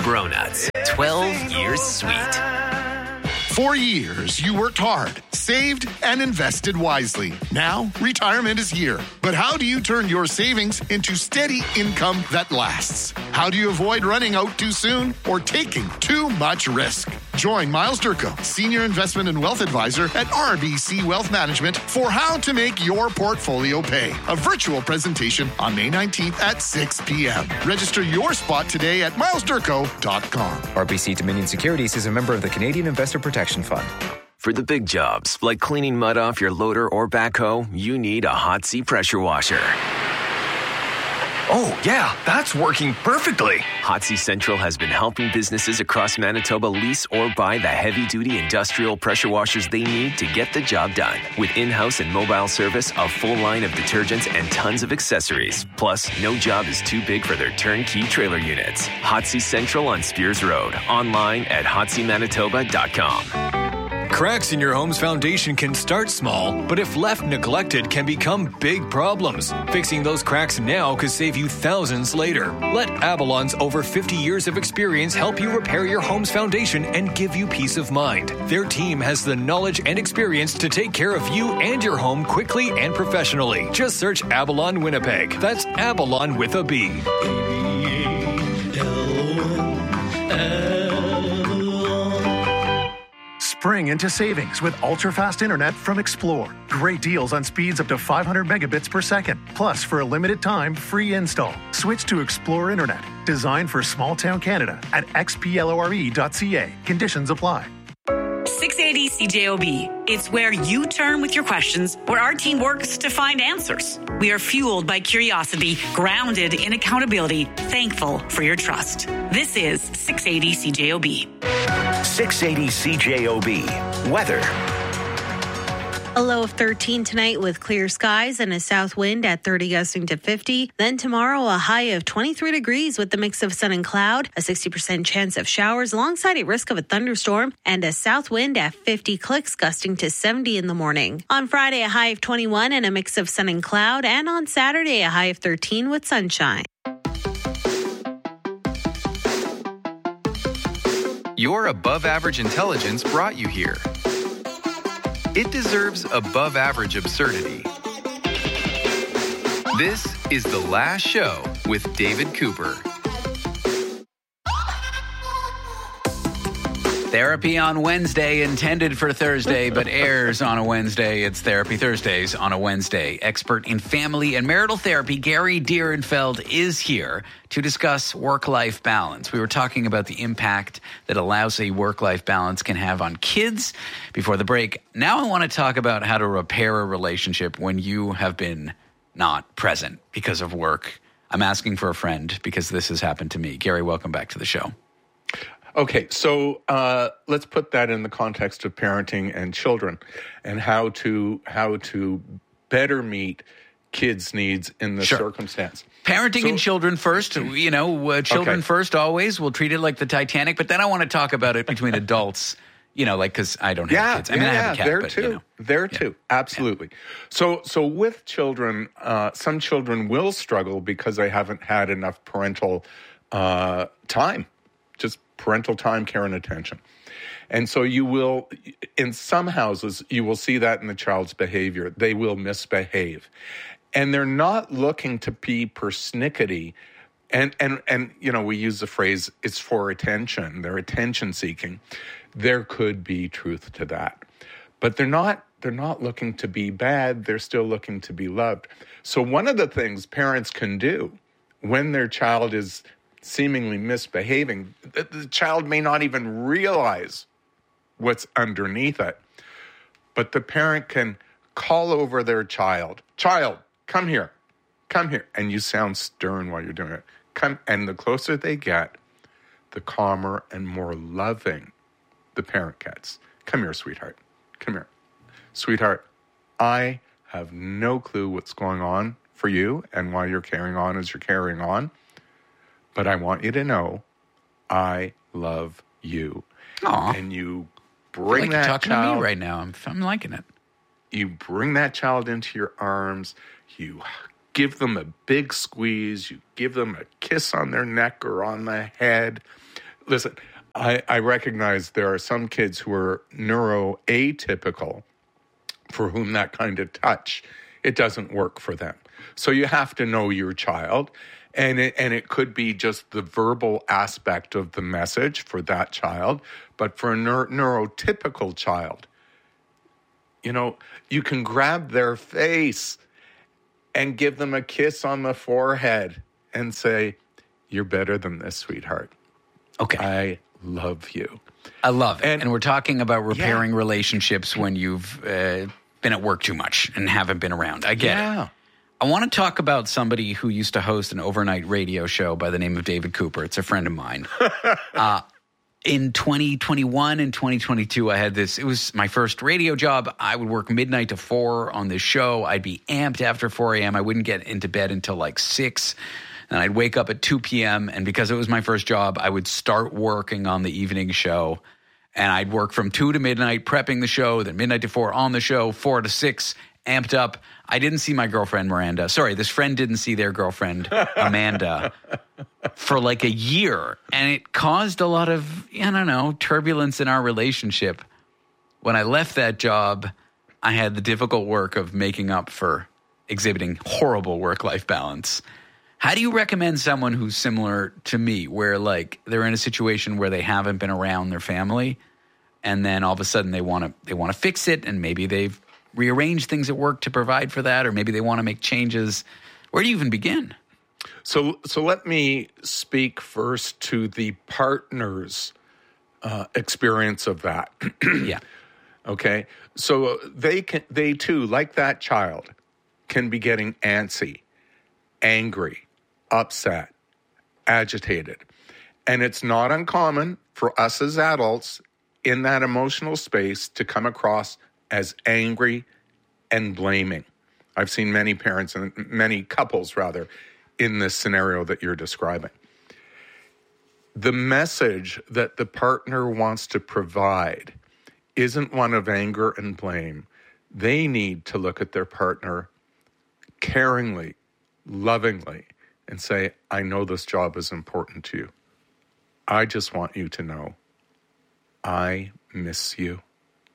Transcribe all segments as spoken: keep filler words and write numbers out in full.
Bronuts. twelve years sweet. For years, you worked hard, saved, and invested wisely. Now, retirement is here. But how do you turn your savings into steady income that lasts? How do you avoid running out too soon or taking too much risk? Join Miles Durko, Senior Investment and Wealth Advisor at R B C Wealth Management for How to Make Your Portfolio Pay. A virtual presentation on May nineteenth at six p.m. Register your spot today at miles durko dot com. R B C Dominion Securities is a member of the Canadian Investor Protection Fund. For the big jobs, like cleaning mud off your loader or backhoe, you need a Hot Sea pressure washer. Oh, yeah, that's working perfectly. Hot Sea Central has been helping businesses across Manitoba lease or buy the heavy-duty industrial pressure washers they need to get the job done. With in-house and mobile service, a full line of detergents, and tons of accessories. Plus, no job is too big for their turnkey trailer units. Hot Sea Central on Spears Road. Online at hot sea manitoba dot com. Cracks in your home's foundation can start small, but if left neglected can become big problems. Fixing those cracks now could save you thousands later. Let Avalon's over fifty years of experience help you repair your home's foundation and give you peace of mind. Their team has the knowledge and experience to take care of you and your home quickly and professionally. Just search Avalon Winnipeg. That's Avalon with a B. Spring into savings with ultra-fast internet from Xplore. Great deals on speeds up to five hundred megabits per second. Plus, for a limited time, free install. Switch to Xplore Internet. Designed for small-town Canada at x p lore dot c a. Conditions apply. six eighty C J O B. It's where you turn with your questions, where our team works to find answers. We are fueled by curiosity, grounded in accountability, thankful for your trust. This is six eighty C J O B. six eighty C J O B. Weather. A low of thirteen tonight with clear skies and a south wind at thirty gusting to fifty. Then tomorrow, a high of twenty-three degrees with a mix of sun and cloud, a sixty percent chance of showers alongside a risk of a thunderstorm, and a south wind at fifty clicks gusting to seventy in the morning. On Friday, a high of twenty-one and a mix of sun and cloud, and on Saturday, a high of thirteen with sunshine. Your above-average intelligence brought you here. It deserves above-average absurdity. This is The Last Show with David Cooper. Therapy on Wednesday, intended for Thursday, but airs on a Wednesday. It's Therapy Thursdays on a Wednesday. Expert in family and marital therapy, Gary Dierenfeld, is here to discuss work-life balance. We were talking about the impact that a lousy work-life balance can have on kids before the break. Now I want to talk about how to repair a relationship when you have been not present because of work. I'm asking for a friend because this has happened to me. Gary, welcome back to the show. Okay, so uh, let's put that in the context of parenting and children and how to how to better meet kids' needs in this sure. circumstance. Parenting so, and children first, you know, uh, children okay. first always. We'll treat it like the Titanic, but then I want to talk about it between adults, you know, like because I don't have yeah, kids. I mean, yeah, I have a cat, there but, too. You know. There yeah. too, absolutely. Yeah. So, so with children, uh, some children will struggle because they haven't had enough parental uh, time, just parental time, care, and attention. And so you will, in some houses, you will see that in the child's behavior. They will misbehave. And they're not looking to be persnickety. And, and, and you know, we use the phrase, it's for attention. They're attention seeking. There could be truth to that. But they're not, they're not looking to be bad. They're still looking to be loved. So one of the things parents can do when their child is seemingly misbehaving, the, the child may not even realize what's underneath it, but the parent can call over their child. Child, come here, come here. And you sound stern while you're doing it. Come, and the closer they get, the calmer and more loving the parent gets. Come here, sweetheart. Come here. Sweetheart, I have no clue what's going on for you and why you're carrying on as you're carrying on. But I want you to know I love you. Aww. And you bring like that you're talking child to me right now. I'm, I'm liking it. You bring that child into your arms. You give them a big squeeze. You give them a kiss on their neck or on the head. Listen, I, I recognize there are some kids who are neuroatypical for whom that kind of touch, it doesn't work for them. So you have to know your child. And it, and it could be just the verbal aspect of the message for that child. But for a neuro- neurotypical child, you know, you can grab their face and give them a kiss on the forehead and say, you're better than this, sweetheart. Okay. I love you. I love it. And, and we're talking about repairing yeah. relationships when you've uh, been at work too much and haven't been around. I get yeah. it. I want to talk about somebody who used to host an overnight radio show by the name of David Cooper. It's a friend of mine. uh, in twenty twenty-one and twenty twenty-two, I had this. It was my first radio job. I would work midnight to four on this show. I'd be amped after four a.m. I wouldn't get into bed until like six. And I'd wake up at two p.m. And because it was my first job, I would start working on the evening show. And I'd work from two to midnight, prepping the show, then midnight to four on the show, four to six, amped up. I didn't see my girlfriend, Miranda. Sorry, this friend didn't see their girlfriend, Amanda, for like a year. And it caused a lot of, I don't know, turbulence in our relationship. When I left that job, I had the difficult work of making up for exhibiting horrible work-life balance. How do you recommend someone who's similar to me, where like they're in a situation where they haven't been around their family, and then all of a sudden they want to they want to fix it, and maybe they've rearrange things at work to provide for that, or maybe they want to make changes. Where do you even begin? So, so let me speak first to the partner's uh, experience of that. Yeah. Okay. So they can, they too, like that child, can be getting antsy, angry, upset, agitated. And it's not uncommon for us as adults in that emotional space to come across as angry and blaming. I've seen many parents and many couples, rather, in this scenario that you're describing. The message that the partner wants to provide isn't one of anger and blame. They need to look at their partner caringly, lovingly, and say, I know this job is important to you. I just want you to know I miss you.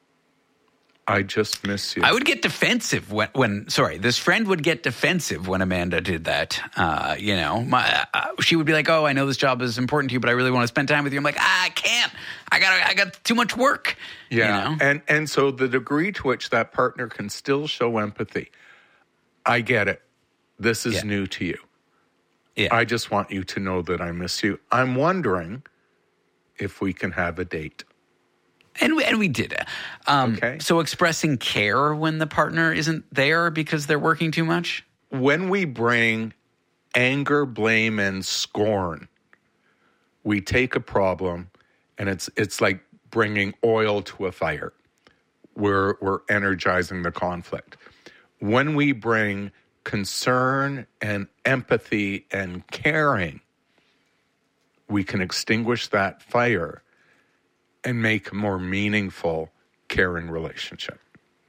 I just miss you. I would get defensive when, when sorry, this friend would get defensive when Amanda did that. Uh, you know, my, uh, she would be like, oh, I know this job is important to you, but I really want to spend time with you. I'm like, ah, I can't. I got I got too much work. Yeah. You know? And, and so the degree to which that partner can still show empathy, I get it. This is yeah. new to you. Yeah. I just want you to know that I miss you. I'm wondering if we can have a date. And we, and we did it. Um, okay. So expressing care when the partner isn't there because they're working too much? When we bring anger, blame, and scorn, we take a problem and it's it's like bringing oil to a fire. We're, we're energizing the conflict. When we bring concern and empathy and caring, we can extinguish that fire and make a more meaningful, caring relationship.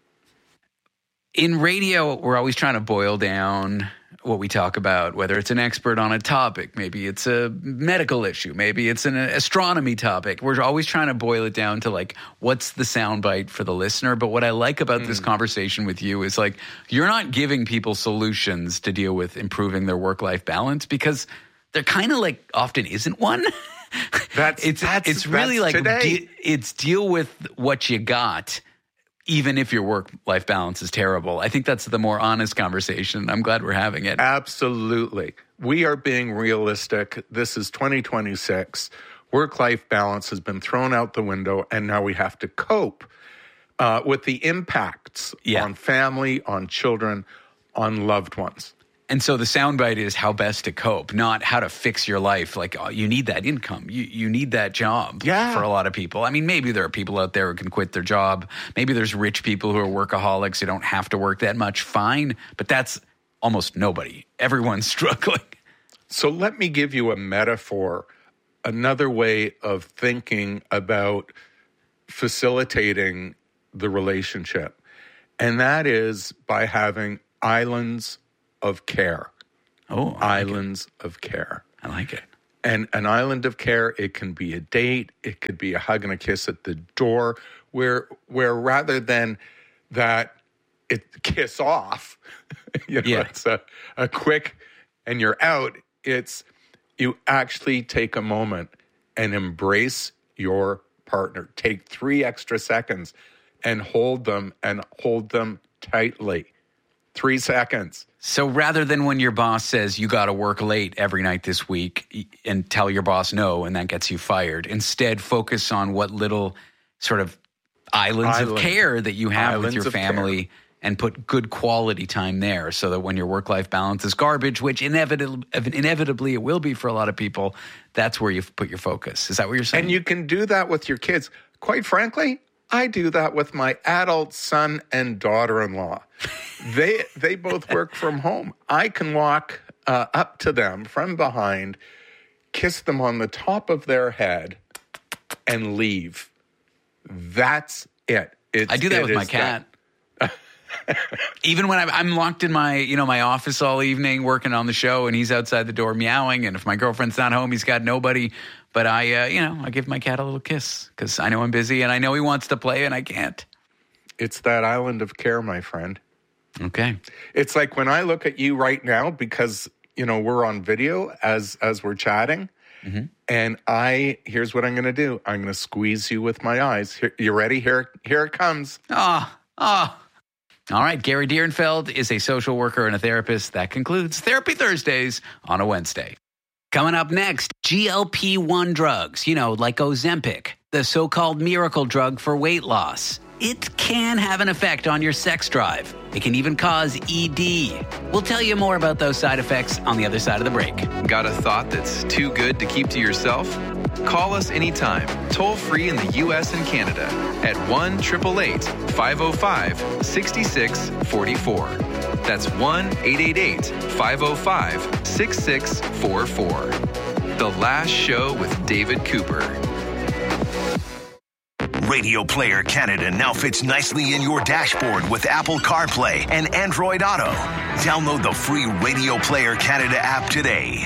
In radio, we're always trying to boil down what we talk about, whether it's an expert on a topic, maybe it's a medical issue, maybe it's an astronomy topic. We're always trying to boil it down to like, what's the soundbite for the listener? But what I like about mm. this conversation with you is like, you're not giving people solutions to deal with improving their work-life balance because there kind of like often isn't one. That's it's that's, it's really that's like today. de- it's deal with what you got, even if your work-life balance is terrible. I think that's the more honest conversation. I'm glad we're having it. Absolutely. We are being realistic. This is twenty twenty-six. Work-life balance has been thrown out the window, and now we have to cope uh, with the impacts yeah. on family, on children, on loved ones. And so the soundbite is how best to cope, not how to fix your life. Like, oh, you need that income. You you need that job yeah. for a lot of people. I mean, maybe there are people out there who can quit their job. Maybe there's rich people who are workaholics who don't have to work that much. Fine. But that's almost nobody. Everyone's struggling. So let me give you a metaphor, another way of thinking about facilitating the relationship. And that is by having islands of care. Oh, I islands like of care. I like it. And an island of care, it can be a date, it could be a hug and a kiss at the door, where where rather than that it kiss off, you know, yeah. it's a, a quick and you're out, it's you actually take a moment and embrace your partner. Take three extra seconds and hold them and hold them tightly. Three seconds. So rather than when your boss says you got to work late every night this week and tell your boss no, and that gets you fired, instead focus on what little sort of islands Island. of care that you have islands with your family care. And put good quality time there so that when your work-life balance is garbage, which inevitably, inevitably it will be for a lot of people, that's where you put your focus. Is that what you're saying? And you can do that with your kids. Quite frankly, I do that with my adult son and daughter-in-law. They they both work from home. I can walk uh, up to them from behind, kiss them on the top of their head, and leave. That's it. It's, I do that it with my cat. Even when I'm, I'm locked in my, you know, my office all evening working on the show, and he's outside the door meowing, and if my girlfriend's not home, he's got nobody. But I, uh, you know, I give my cat a little kiss because I know I'm busy and I know he wants to play and I can't. It's that island of care, my friend. Okay. It's like when I look at you right now, because, you know, we're on video as as we're chatting, mm-hmm. and I, here's what I'm going to do. I'm going to squeeze you with my eyes. Here, you ready? Here, here it comes. Ah, oh, ah. Oh. All right, Gary Dierenfeld is a social worker and a therapist. That concludes Therapy Thursdays on a Wednesday. Coming up next, G L P one drugs, you know, like Ozempic, the so-called miracle drug for weight loss. It can have an effect on your sex drive. It can even cause E D. We'll tell you more about those side effects on the other side of the break. Got a thought that's too good to keep to yourself? Call us anytime, toll free in the U S and Canada at one eight eight eight, five oh five, six six four four. That's one eight eight eight, five oh five, six six four four. The Last Show with David Cooper. Radio Player Canada now fits nicely in your dashboard with Apple CarPlay and Android Auto. Download the free Radio Player Canada app today.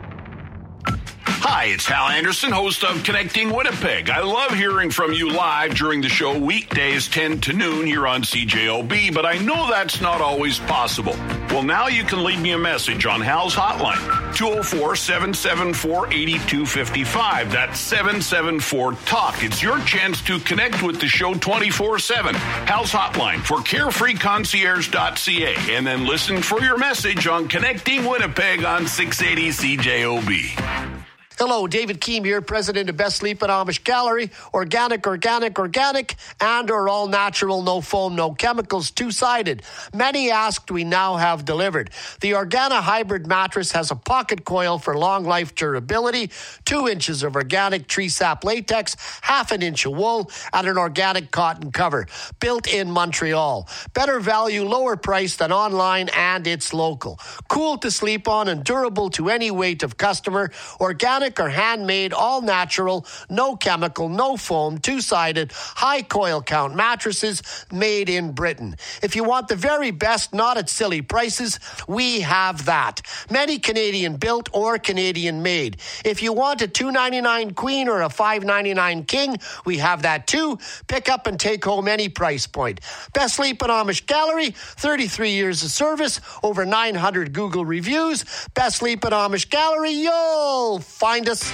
Hi, it's Hal Anderson, host of Connecting Winnipeg. I love hearing from you live during the show weekdays ten to noon here on C J O B, but I know that's not always possible. Well, now you can leave me a message on Hal's hotline, two oh four, seven seven four, eight two five five. That's seven seven four, talk. It's your chance to connect with the show twenty-four seven. Hal's hotline for carefree concierge dot c a, and then listen for your message on Connecting Winnipeg on six eighty C J O B. Hello, David Keem here, president of Best Sleep at Amish Gallery. Organic, organic, organic, and or all natural, no foam, no chemicals, two-sided. Many asked, we now have delivered. The Organa Hybrid mattress has a pocket coil for long life durability, two inches of organic tree sap latex, half an inch of wool, and an organic cotton cover. Built in Montreal. Better value, lower price than online, and it's local. Cool to sleep on and durable to any weight of customer. Organic or handmade, all natural, no chemical, no foam, two-sided, high coil count mattresses made in Britain. If you want the very best, not at silly prices, we have that. Many Canadian built or Canadian made. If you want a two ninety-nine queen or a five ninety-nine king, we have that too. Pick up and take home any price point. Best Sleep at Amish Gallery, thirty-three years of service, over nine hundred Google reviews. Best Sleep at Amish Gallery, you'll find us.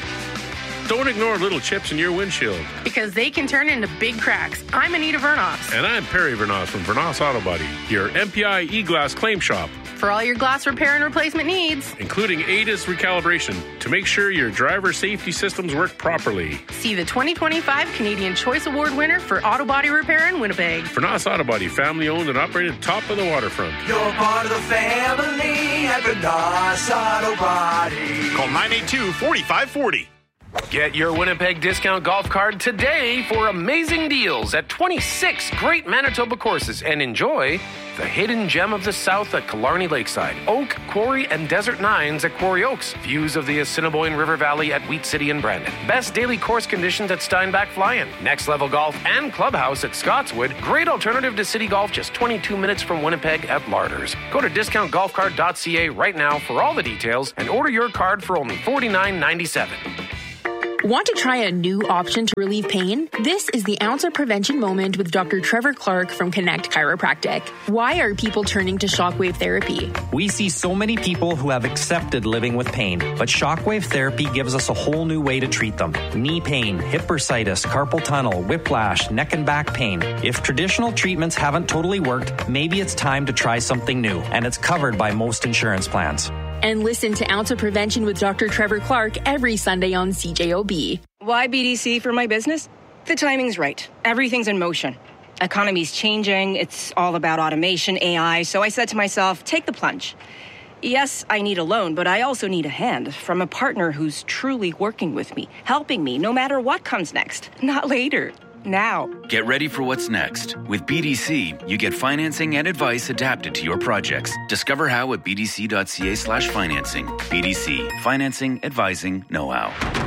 Don't ignore little chips in your windshield, because they can turn into big cracks. I'm Anita Vernos. And I'm Perry Vernos from Vernos Auto Body, your M P I e-glass claim shop. For all your glass repair and replacement needs, including A D A S recalibration, to make sure your driver safety systems work properly. See the twenty twenty-five Canadian Choice Award winner for auto body repair in Winnipeg. Vernos Auto Body, family owned and operated, top of the waterfront. You're part of the family at Vernos Auto Body. Call nine eight two, four five four zero. Get your Winnipeg Discount Golf Card today for amazing deals at twenty-six great Manitoba courses and enjoy the hidden gem of the South at Killarney Lakeside, Oak, Quarry, and Desert Nines at Quarry Oaks, views of the Assiniboine River Valley at Wheat City and Brandon, best daily course conditions at Steinbach Fly-In, Next Level Golf and Clubhouse at Scotswood, great alternative to City Golf just twenty-two minutes from Winnipeg at Larders. Go to discount golf card dot c a right now for all the details and order your card for only forty-nine ninety-seven. Want to try a new option to relieve pain? This is the Ounce of Prevention Moment with Doctor Trevor Clark from Connect Chiropractic. Why are people turning to shockwave therapy? We see so many people who have accepted living with pain, but shockwave therapy gives us a whole new way to treat them. Knee pain, hip bursitis, carpal tunnel, whiplash, neck and back pain. If traditional treatments haven't totally worked, maybe it's time to try something new, and it's covered by most insurance plans. And listen to Ounce of Prevention with Doctor Trevor Clark every Sunday on C J O B. Why B D C for my business? The timing's right. Everything's in motion. Economy's changing. It's all about automation, A I. So I said to myself, take the plunge. Yes, I need a loan, but I also need a hand from a partner who's truly working with me, helping me no matter what comes next. Not later. Now. Get ready for what's next. With B D C, you get financing and advice adapted to your projects. Discover how at b d c dot c a slash financing. B D C, financing, advising, know-how.